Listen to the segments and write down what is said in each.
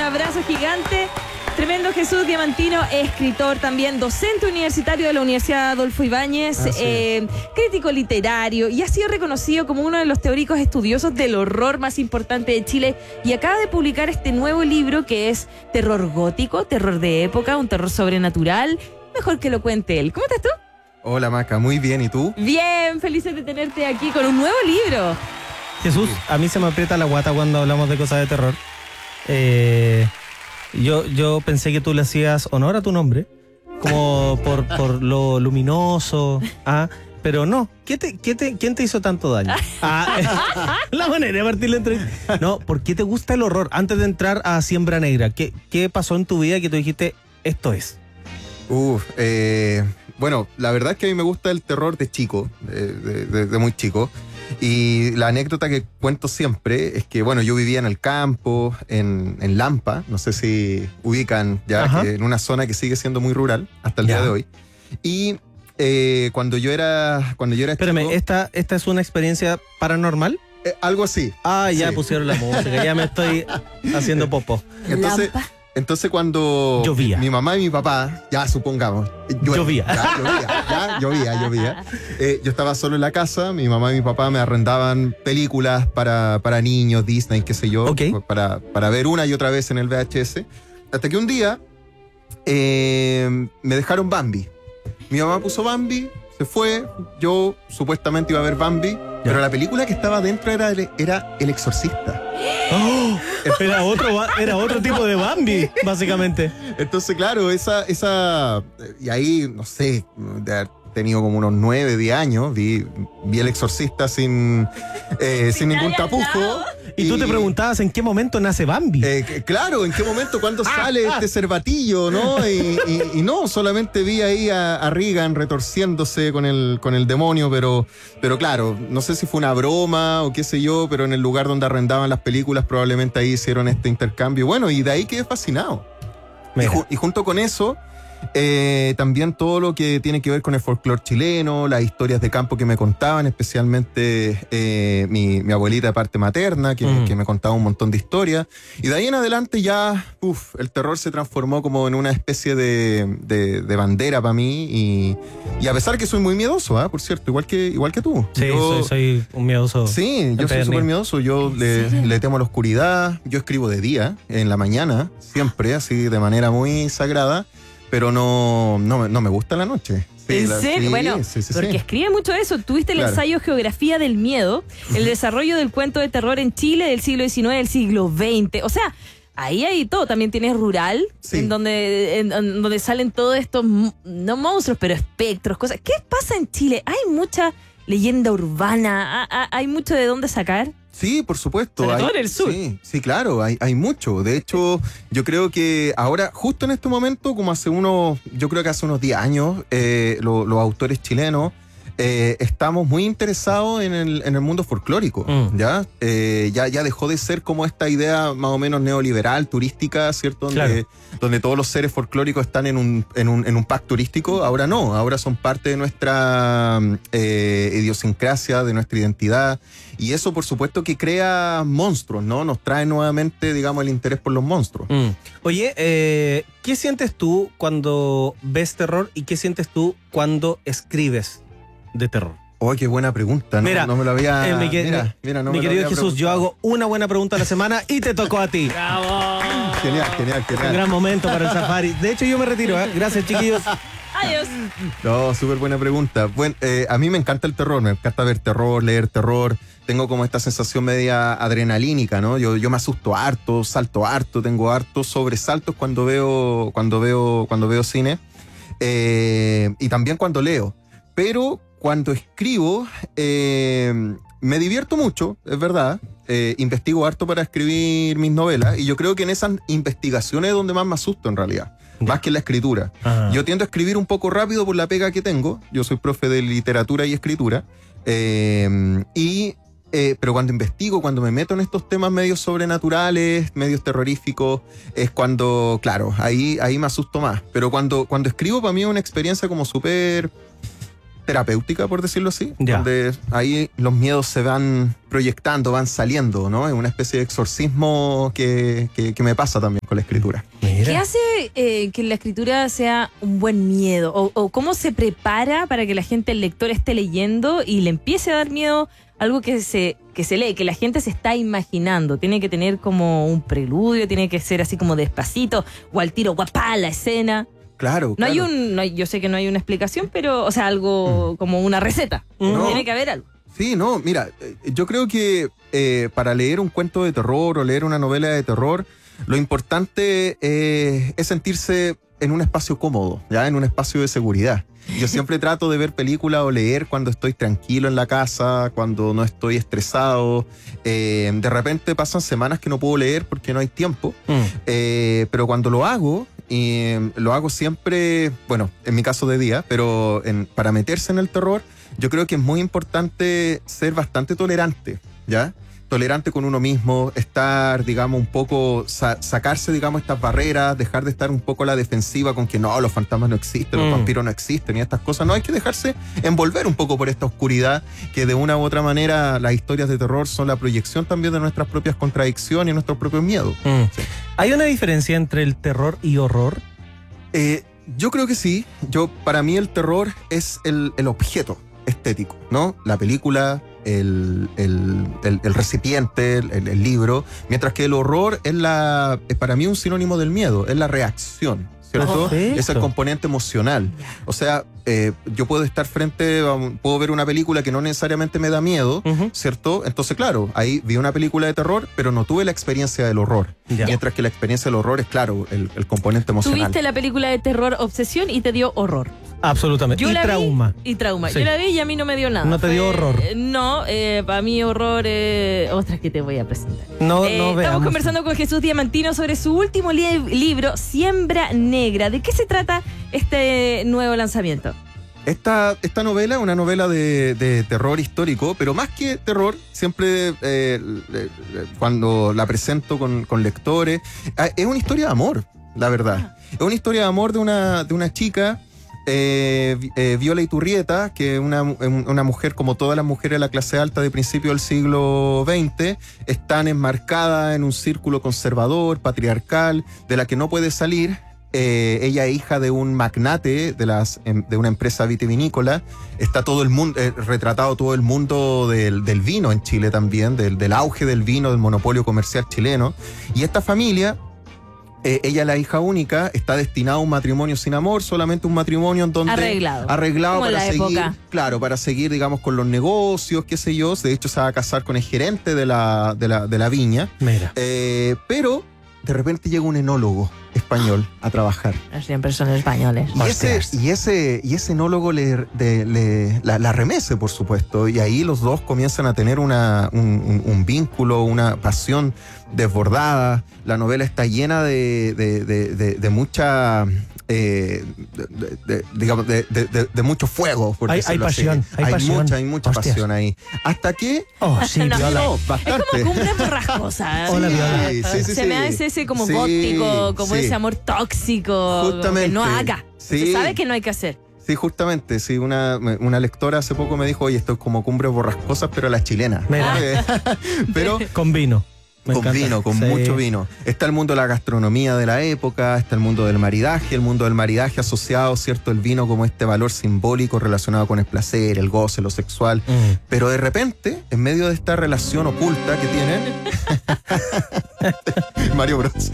abrazo gigante. Tremendo Jesús Diamantino, escritor también, docente universitario de la Universidad Adolfo Ibáñez, crítico literario, y ha sido reconocido como uno de los teóricos estudiosos del horror más importante de Chile, y acaba de publicar este nuevo libro que es terror gótico, terror de época, un terror sobrenatural. Mejor que lo cuente él. ¿Cómo estás tú? Hola Maca, muy bien, ¿y tú? Bien, felices de tenerte aquí con un nuevo libro. Jesús, a mí se me aprieta la guata cuando hablamos de cosas de terror. Yo pensé que tú le hacías honor a tu nombre, como por lo luminoso, pero no. ¿Quién te hizo tanto daño? La manera de partir la entrevista. No, ¿por qué te gusta el horror? Antes de entrar a Siembra Negra, ¿qué pasó en tu vida que tú dijiste, esto es? Bueno, la verdad es que a mí me gusta el terror de chico, de muy chico. Y la anécdota que cuento siempre es que, bueno, yo vivía en el campo, en Lampa, no sé si ubican ya, que en una zona que sigue siendo muy rural hasta el día de hoy. Y cuando yo era Espérame, chico, ¿esta es una experiencia paranormal? algo así. Ya Sí. pusieron la música, ya me estoy haciendo popó. Entonces cuando llovía. Mi mamá y mi papá, ya supongamos, Llovía. Llovía. Yo estaba solo en la casa, mi mamá y mi papá me arrendaban películas para niños, Disney, qué sé yo, para ver una y otra vez en el VHS, hasta que un día me dejaron Bambi. Mi mamá puso Bambi, se fue, yo supuestamente iba a ver Bambi, pero la película que estaba dentro era El Exorcista. Era otro tipo de Bambi, básicamente. Entonces, claro, y ahí, no sé, de haber tenido como unos 9, 10 años, vi El Exorcista sin ningún tapujo. Y tú te preguntabas en qué momento nace Bambi. Claro, en qué momento, cuándo sale este cervatillo, ¿no? Y no, solamente vi ahí a Regan retorciéndose con el demonio, pero claro, no sé si fue una broma o qué sé yo, pero en el lugar donde arrendaban las películas probablemente ahí hicieron este intercambio. Bueno, y de ahí quedé fascinado. Y junto con eso, también todo lo que tiene que ver con el folclore chileno, las historias de campo que me contaban, especialmente mi abuelita de parte materna, que me contaba un montón de historias. Y de ahí en adelante ya, el terror se transformó como en una especie de bandera para mí. Y a pesar que soy muy miedoso, por cierto, igual que tú. Sí, soy un miedoso. Sí, yo soy súper miedoso. Yo le temo a la oscuridad. Yo escribo de día, en la mañana, siempre, así de manera muy sagrada. Pero no me gusta la noche. ¿En serio? Bueno, porque escribe mucho eso. Tuviste el ensayo Geografía del Miedo, el desarrollo del cuento de terror en Chile del siglo XIX, del siglo XX. O sea, ahí hay todo. También tienes Rural, en donde salen todos estos, no monstruos, pero espectros, cosas. ¿Qué pasa en Chile? Hay mucha leyenda urbana, hay mucho de dónde sacar. Sí, por supuesto. Sobre todo en el sur. Sí, claro, hay mucho. De hecho, yo creo que ahora, justo en este momento, como hace unos 10 años, los autores chilenos estamos muy interesados en el mundo folclórico. Ya dejó de ser como esta idea más o menos neoliberal, turística, ¿cierto? Donde todos los seres folclóricos están en un pack turístico. Ahora no, ahora son parte de nuestra idiosincrasia, de nuestra identidad. Y eso, por supuesto, que crea monstruos, ¿no? Nos trae nuevamente, digamos, el interés por los monstruos. Oye, ¿qué sientes tú cuando ves terror y qué sientes tú cuando escribes de terror? Oh, qué buena pregunta. No me lo había... mi querido Jesús, yo hago una buena pregunta a la semana y te tocó a ti. ¡Bravo! Genial. Un gran momento para el safari. De hecho, yo me retiro, Gracias, chiquillos. Adiós. No, súper buena pregunta. Bueno, a mí me encanta el terror, me encanta ver terror, leer terror. Tengo como esta sensación media adrenalínica, ¿no? Yo me asusto harto, salto harto, tengo hartos sobresaltos cuando veo cine. Y también cuando leo. Pero cuando escribo, me divierto mucho, es verdad. Investigo harto para escribir mis novelas. Y yo creo que en esas investigaciones es donde más me asusto, en realidad. Más que en la escritura. Yo tiendo a escribir un poco rápido por la pega que tengo. Yo soy profe de literatura y escritura. Pero cuando investigo, cuando me meto en estos temas medios sobrenaturales, medios terroríficos, es cuando, claro, ahí me asusto más. Pero cuando escribo, para mí es una experiencia como súper terapéutica, por decirlo así, Ya. donde ahí los miedos se van proyectando, van saliendo, ¿no? Es una especie de exorcismo que me pasa también con la escritura. Mira. ¿Qué hace que la escritura sea un buen miedo? ¿O cómo se prepara para que la gente, el lector, esté leyendo y le empiece a dar miedo algo que se lee, que la gente se está imaginando? Tiene que tener como un preludio, tiene que ser así como despacito, o al tiro, guapá, la escena. Claro, No claro. yo sé que no hay una explicación, pero, o sea, algo como una receta. No. Tiene que haber algo. Sí, no, mira, yo creo que para leer un cuento de terror o leer una novela de terror, lo importante es sentirse en un espacio cómodo, ya en un espacio de seguridad. Yo siempre trato de ver películas o leer cuando estoy tranquilo en la casa, cuando no estoy estresado. De repente pasan semanas que no puedo leer porque no hay tiempo, pero cuando lo hago siempre, bueno, en mi caso de día, pero para meterse en el terror, yo creo que es muy importante ser bastante tolerante, ¿ya? Tolerante con uno mismo, estar, digamos, un poco, sacarse, digamos, estas barreras, dejar de estar un poco a la defensiva con que no, los fantasmas no existen, los vampiros no existen y estas cosas. No, hay que dejarse envolver un poco por esta oscuridad, que de una u otra manera las historias de terror son la proyección también de nuestras propias contradicciones y nuestros propios miedos. Sí. ¿Hay una diferencia entre el terror y horror? Yo creo que sí. Para mí el terror es el objeto estético, ¿no? La película, el recipiente, el libro, mientras que el horror es para mí un sinónimo del miedo, es la reacción, ¿cierto? Perfecto. Es el componente emocional. O sea, yo puedo estar puedo ver una película que no necesariamente me da miedo, ¿cierto? Entonces, claro, ahí vi una película de terror, pero no tuve la experiencia del horror. Ya. Mientras que la experiencia del horror es, claro, el componente emocional. Tuviste la película de terror Obsesión y te dio horror. Absolutamente. Yo y la trauma. Vi, y trauma. Sí. Yo la vi y a mí no me dio nada. ¿No te dio horror? No, para mí horror otra que te voy a presentar. No veamos. Estamos conversando con Jesús Diamantino sobre su último libro, Siembra Negra. ¿De qué se trata este nuevo lanzamiento? Esta novela es una novela de terror histórico, pero más que terror, siempre cuando la presento con lectores, es una historia de amor, la verdad. Es una historia de amor de una chica, Viola Iturrieta, que es una mujer como todas las mujeres de la clase alta de principio del siglo XX, están enmarcadas en un círculo conservador, patriarcal, de la que no puede salir. Ella es hija de un magnate de una empresa vitivinícola. Está todo el mundo retratado, todo el mundo del vino en Chile también, del auge del vino, del monopolio comercial chileno. Y esta familia, ella, la hija única, está destinada a un matrimonio sin amor, solamente un matrimonio en donde arreglado como para seguir, época. claro, para seguir, digamos, con los negocios, qué sé yo. De hecho, se va a casar con el gerente de la viña. Mira. Pero de repente llega un enólogo español a trabajar. Siempre son españoles. Y ese enólogo la remece, por supuesto, y ahí los dos comienzan a tener un vínculo, una pasión desbordada. La novela está llena de mucha... digamos, de mucho fuego, por decirlo así. Hay pasión. Hay mucha Hostias. pasión ahí. Hasta que... Oh, sí, No, Viola. No, bastante. Es como cumbre borrascosa. Hola, Viola. Sí, Se me hace ese como gótico, como ese amor tóxico. Justamente. Que no haga. Sí. Se sabe que no hay que hacer. Sí, justamente, sí, una lectora hace poco me dijo, oye, esto es como cumbres borrascosas, pero a la chilena. Mira. Pero Con vino. Me con encanta. vino, con Sí. mucho vino. Está el mundo de la gastronomía de la época, está el mundo del maridaje asociado, ¿cierto? El vino como este valor simbólico relacionado con el placer, el goce, lo sexual. Pero de repente, en medio de esta relación oculta que tienen, Mario Bros.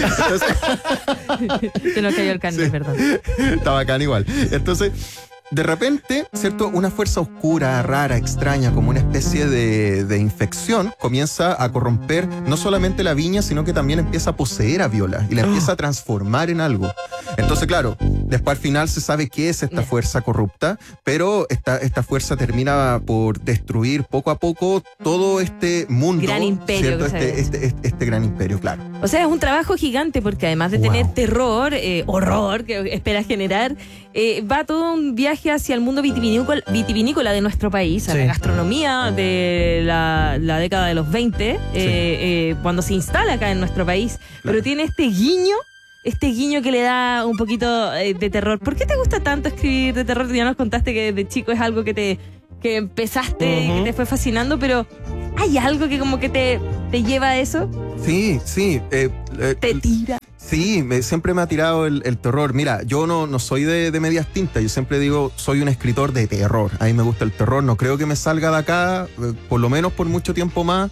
Se nos cayó el carnet, Sí. perdón. Está bacán igual. Entonces, de repente, ¿cierto? Una fuerza oscura, rara, extraña, como una especie de infección, comienza a corromper no solamente la viña, sino que también empieza a poseer a Viola y la empieza a transformar en algo. Entonces, claro, después al final se sabe qué es esta fuerza corrupta, pero esta fuerza termina por destruir poco a poco todo este mundo. Gran imperio, ¿cierto? que Este gran imperio, claro. O sea, es un trabajo gigante porque además de tener terror, horror que espera generar, va todo un viaje hacia el mundo vitivinícola de nuestro país, a la gastronomía de la década de los 20, cuando se instala acá en nuestro país. Pero tiene este guiño este guiño que le da un poquito de terror. ¿Por qué te gusta tanto escribir de terror? Ya nos contaste que desde chico es algo que empezaste y que te fue fascinando, pero ¿hay algo que como que te lleva a eso? Sí. ¿Te tira? Sí, siempre me ha tirado el terror. Mira, yo no soy de medias tintas. Yo siempre digo, soy un escritor de terror. A mí me gusta el terror. No creo que me salga de acá, por lo menos por mucho tiempo más.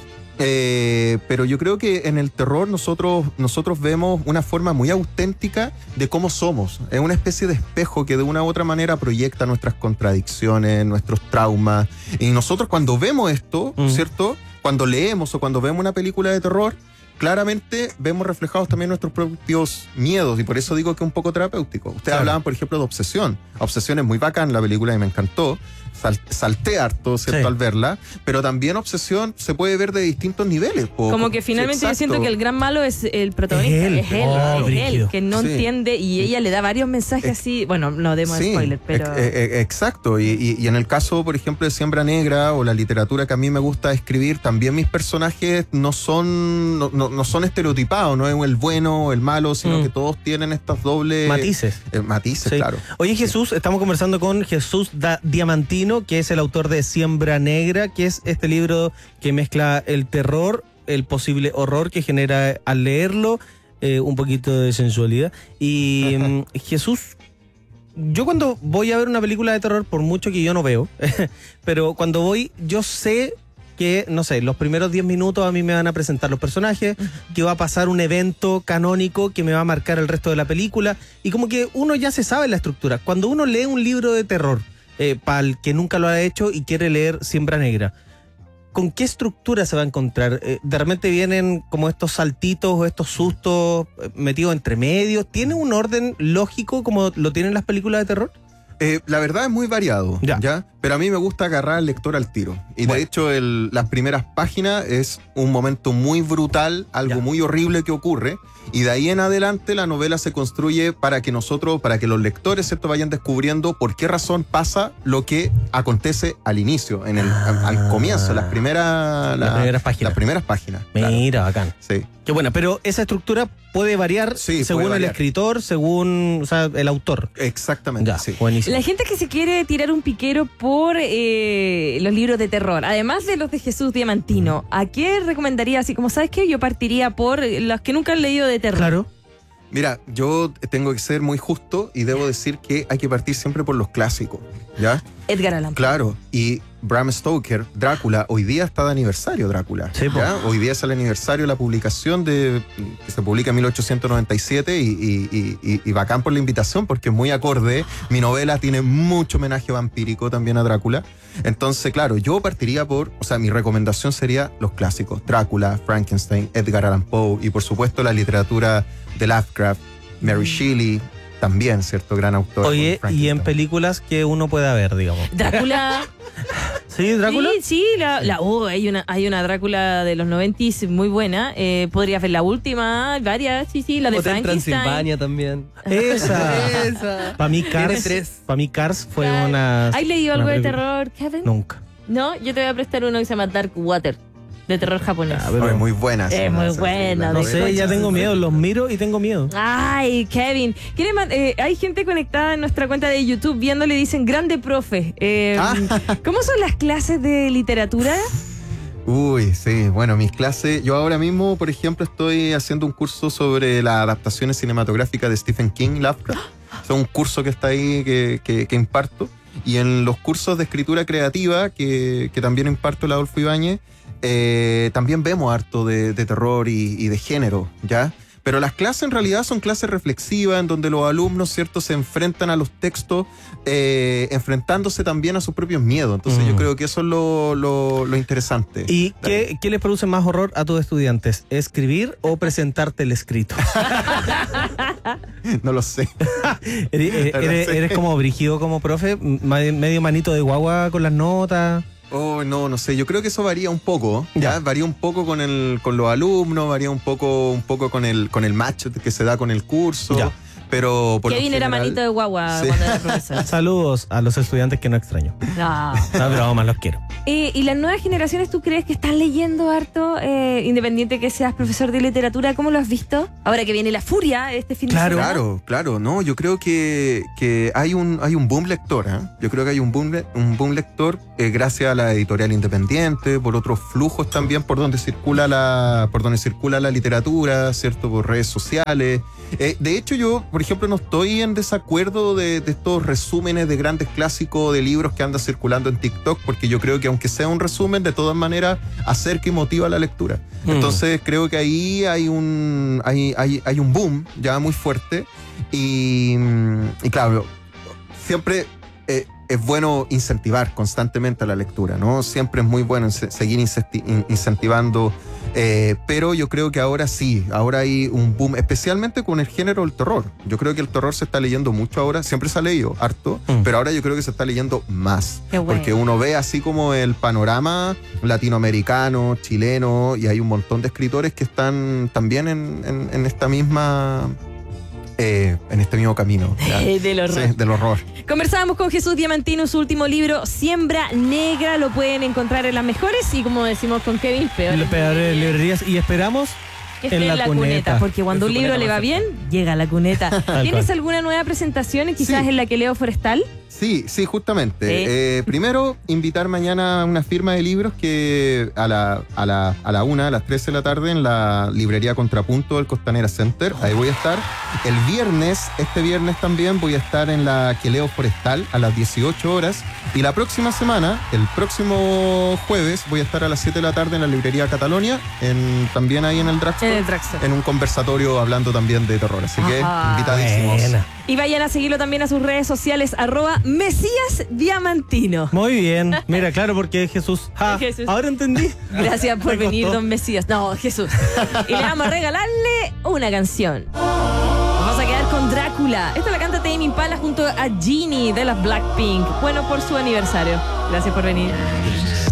Pero yo creo que en el terror nosotros vemos una forma muy auténtica de cómo somos. Es una especie de espejo que de una u otra manera proyecta nuestras contradicciones, nuestros traumas. Y nosotros cuando vemos esto, ¿cierto? Cuando leemos o cuando vemos una película de terror, claramente vemos reflejados también nuestros propios miedos, y por eso digo que es un poco terapéutico. Ustedes hablaban, por ejemplo, de Obsesión. Obsesión es muy bacán, la película, y me encantó. Salté harto, ¿cierto? Al verla, pero también Obsesión se puede ver de distintos niveles. Como que finalmente yo siento que el gran malo es el protagonista, es él, que no entiende, y ella le da varios mensajes así, bueno, no demos spoiler, pero... Exacto, y en el caso, por ejemplo, de Siembra Negra o la literatura que a mí me gusta escribir, también mis personajes no son estereotipados, no es el bueno o el malo, sino que todos tienen estas dobles... Matices. Matices, claro. Oye, Jesús, estamos conversando con Jesús Diamantino, que es el autor de Siembra Negra, que es este libro que mezcla el terror, el posible horror que genera al leerlo, un poquito de sensualidad. Y Jesús, yo cuando voy a ver una película de terror, por mucho que yo no veo, pero cuando voy, yo sé que, no sé, los primeros 10 minutos a mí me van a presentar los personajes, que va a pasar un evento canónico que me va a marcar el resto de la película, y como que uno ya se sabe la estructura. Cuando uno lee un libro de terror, para el que nunca lo ha hecho y quiere leer Siembra Negra, ¿con qué estructura se va a encontrar? ¿De repente vienen como estos saltitos o estos sustos metidos entre medios? ¿Tiene un orden lógico como lo tienen las películas de terror? La verdad es muy variado, ¿ya? Pero a mí me gusta agarrar al lector al tiro. Y de hecho, las primeras páginas es un momento muy brutal, algo muy horrible que ocurre. Y de ahí en adelante la novela se construye para que los lectores, ¿cierto?, vayan descubriendo por qué razón pasa lo que acontece al inicio, al comienzo, las primeras páginas. Mira, claro. Bacán. Sí. Qué buena, pero esa estructura puede variar según el escritor, según el autor. Exactamente. Ya, buenísimo. La gente que se quiere tirar un piquero por los libros de terror, además de los de Jesús Diamantino, ¿a qué recomendaría? Así como, ¿sabes qué? Yo partiría por los que nunca han leído de terror. Claro. Mira, yo tengo que ser muy justo y debo decir que hay que partir siempre por los clásicos, ¿ya? Edgar Allan Poe. Claro, y Bram Stoker, Drácula, hoy día está de aniversario Drácula. Sí, ¿ya? Hoy día es el aniversario de la publicación que se publica en 1897 y bacán por la invitación porque es muy acorde. Mi novela tiene mucho homenaje vampírico también a Drácula. Entonces, claro, yo partiría mi recomendación sería los clásicos. Drácula, Frankenstein, Edgar Allan Poe y por supuesto la literatura de Lovecraft, Mary Shelley, también, ¿cierto? Gran autor. Oye, y en películas que uno pueda ver, digamos. Drácula. ¿Sí, Drácula? Sí, hay una Drácula de los 90s muy buena. Podrías ver la última, varias, la de Hotel Frankenstein. Transilvania también. Esa. Para mí Cars fue una... ¿Has leído algo de terror, Kevin? Nunca. No, yo te voy a prestar uno que se llama Dark Water, de terror japonés. Es muy buena. Es muy buena. No sé, ya tengo miedo, los miro y tengo miedo. Ay, Kevin. Hay gente conectada en nuestra cuenta de YouTube viéndole, dicen, grande profe. ¿Cómo son las clases de literatura? Uy, sí, bueno, mis clases, yo ahora mismo, por ejemplo, estoy haciendo un curso sobre las adaptaciones cinematográficas de Stephen King, Lovecraft. Es un curso que está ahí que imparto. Y en los cursos de escritura creativa que también imparto la Adolfo Ibáñez, también vemos harto de terror y de género, ¿ya? Pero las clases en realidad son clases reflexivas en donde los alumnos, ¿cierto?, se enfrentan a los textos enfrentándose también a sus propios miedos. Entonces yo creo que eso es lo interesante. ¿Y qué les produce más horror a tus estudiantes? ¿Escribir o presentarte el escrito? No lo sé. ¿Eres como brígido como profe? ¿Medio manito de guagua con las notas? Oh, no sé. Yo creo que eso varía un poco, ¿ya? Varía un poco con los alumnos, varía un poco con el match que se da con el curso. Ya. Pero por Kevin era manito de guagua cuando era profesor. Saludos a los estudiantes que no extraño. No. No, pero más los quiero. ¿Y las nuevas generaciones tú crees que están leyendo harto? Independiente que seas profesor de literatura, ¿cómo lo has visto? Ahora que viene La Furia este fin de semana. Claro, no, yo creo que hay un boom lector, ¿eh? Yo creo que hay un boom lector gracias a la editorial independiente, por otros flujos también, por donde circula la literatura, ¿cierto? Por redes sociales. De hecho, yo, por ejemplo, no estoy en desacuerdo de estos resúmenes de grandes clásicos de libros que andan circulando en TikTok, porque yo creo que aunque sea un resumen, de todas maneras acerca y motiva la lectura. Entonces creo que ahí hay un boom ya muy fuerte y claro, siempre es bueno incentivar constantemente a la lectura, ¿no? Siempre es muy bueno seguir incentivando, pero yo creo que ahora hay un boom, especialmente con el género del terror. Yo creo que el terror se está leyendo mucho ahora, siempre se ha leído harto, pero ahora yo creo que se está leyendo más. Qué bueno. Porque uno ve así como el panorama latinoamericano, chileno, y hay un montón de escritores que están también en esta misma... en este mismo camino del horror. Sí, del horror. Conversábamos con Jesús Diamantino, su último libro, Siembra Negra, lo pueden encontrar en las mejores y, como decimos con Kevin, peores librerías, y esperamos que esté en la cuneta, porque cuando un libro le va bien, llega a la cuneta. ¿Tienes alguna nueva presentación, quizás en la que leo Forestal? Sí, justamente. Primero, invitar mañana a una firma de libros que a las 13 de la tarde en la librería Contrapunto del Costanera Center. Ahí voy a estar. Este viernes también voy a estar en la Queleo Forestal a las 18 horas. Y la próxima semana, el próximo jueves, voy a estar a las 7 de la tarde en la librería Catalonia, también ahí en el Dragstore, en un conversatorio hablando también de terror. Así que invitadísimos. Buena. Y vayan a seguirlo también a sus redes sociales, @Mesías Diamantino. Muy bien. Mira, claro, porque Jesús. Jesús. Ahora entendí. Gracias por venir, don Mesías. No, Jesús. Y le vamos a regalarle una canción. Vamos a quedar con Drácula. Esta la canta Tame Impala junto a Genie de las Blackpink. Bueno, por su aniversario. Gracias por venir.